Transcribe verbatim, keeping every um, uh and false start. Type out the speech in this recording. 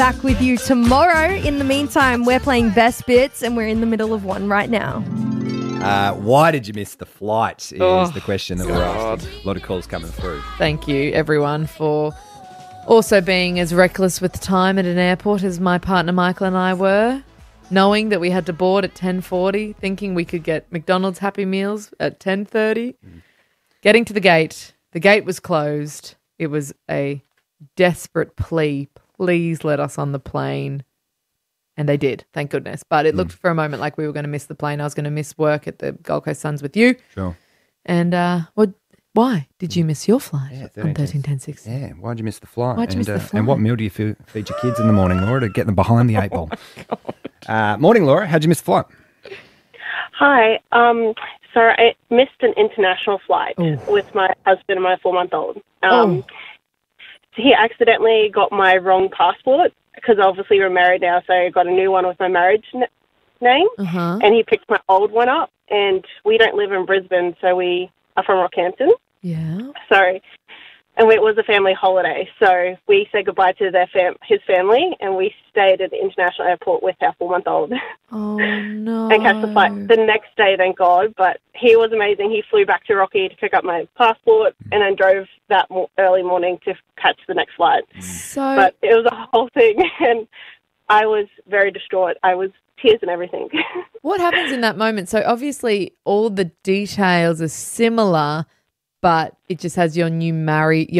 Back with you tomorrow. In the meantime, we're playing Best Bits and we're in the middle of one right now. Uh, why did you miss the flight is Oh, the question that we're God. asking. A lot of calls coming through. Thank you, everyone, for also being as reckless with time at an airport as my partner Michael and I were, knowing that we had to board at ten forty, thinking we could get McDonald's Happy Meals at ten thirty. Mm. Getting to the gate, the gate was closed. It was a desperate plea. Please let us on the plane. And they did, thank goodness. But it mm. looked for a moment like we were going to miss the plane. I was going to miss work at the Gold Coast Suns with you. Sure. And uh, what? Why did you miss your flight yeah, on thirteen ten six? Yeah, why'd you miss the flight? Why'd you and, miss the uh, flight? And what meal do you feed, feed your kids in the morning, Laura, to get them behind the eight ball? Oh uh, morning, Laura. How'd you miss the flight? Hi. Um, so I missed an international flight Ooh. with my husband and my four-month-old. Um, Oh. He accidentally got my wrong passport because obviously we're married now, so I got a new one with my marriage n- name, Uh-huh. and he picked my old one up. And we don't live in Brisbane, so we are from Rockhampton. Yeah. So, and it was a family holiday, so we said goodbye to their fam- his family, and we stayed at the international airport with our four-month-old. Oh, no. And catch the flight the next day, thank God. But he was amazing. He flew back to Rocky to pick up my passport and then drove that mo- early morning to catch the next flight. So, But it was a whole thing, and I was very distraught. I was tears and everything. what happens in that moment? So, obviously, all the details are similar, but it just has your new marry,